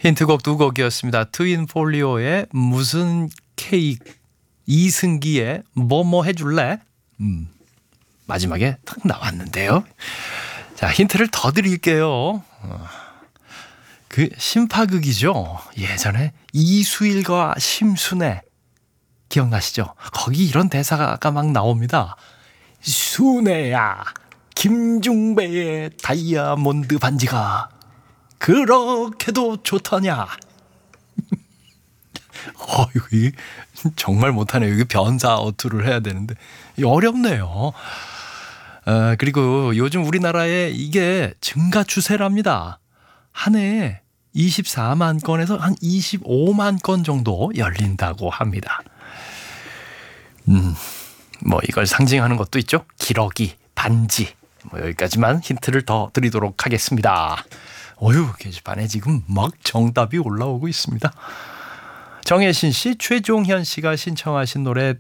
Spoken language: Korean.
힌트곡 두 곡이었습니다. 트윈폴리오의 무슨 케이크, 이승기의 뭐뭐 해줄래? 마지막에 탁 나왔는데요. 자, 힌트를 더 드릴게요. 그 심파극이죠. 예전에 이수일과 심순애 기억나시죠? 거기 이런 대사가 막 나옵니다. 순애야, 김중배의 다이아몬드 반지가 그렇게도 좋더냐. 이게 정말 못하네요. 이게 변사 어투를 해야 되는데 어렵네요. 그리고 요즘 우리나라에 이게 증가 추세랍니다. 한 해에 24만 건에서 한 25만 건 정도 열린다고 합니다. 뭐 이걸 상징하는 것도 있죠. 기러기, 반지. 뭐 여기까지만 힌트를 더 드리도록 하겠습니다. 게시판에 지금 막 정답이 올라오고 있습니다. 정혜신 씨, 최종현 씨가 신청하신 노래